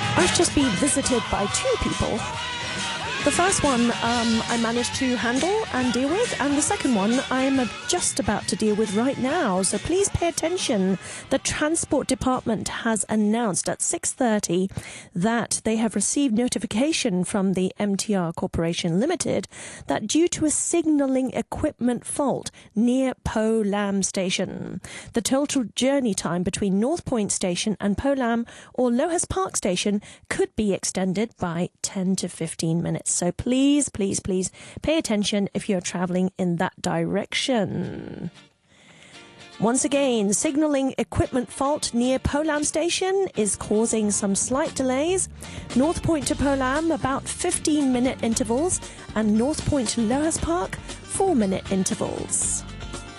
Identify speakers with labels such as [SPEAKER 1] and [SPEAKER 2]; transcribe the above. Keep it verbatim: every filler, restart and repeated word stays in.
[SPEAKER 1] I've just been visited by two people. The first one um, I managed to handle and deal with, and the second one I'm just about to deal with right now. So please pay attention. The Transport Department has announced at six thirty that they have received notification from the M T R Corporation Limited that due to a signalling equipment fault near Po Lam Station, the total journey time between North Point Station and Po Lam or Lohas Park Station could be extended by ten to fifteen minutes. So please, please, please pay attention if you're travelling in that direction. Once again, signalling equipment fault near Po Lam Station is causing some slight delays. North Point to Po Lam, about fifteen minute intervals, and North Point to Lohas Park, four minute intervals.